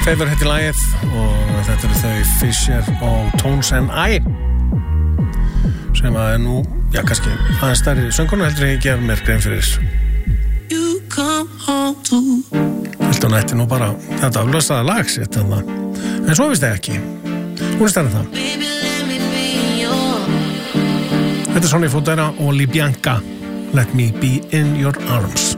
Feifur heiti lagið og þetta eru þau Fisher og Tones and I sem að nú, já kannski aðeins stærri söngkonu heldur ég gera mér grein fyrir heldur hún ætti nú bara þetta aflösaða lag sitt en svo veist ég ekki hún er stærri það þetta er Sonny Fodera og Libianca Let Me Be In Your Arms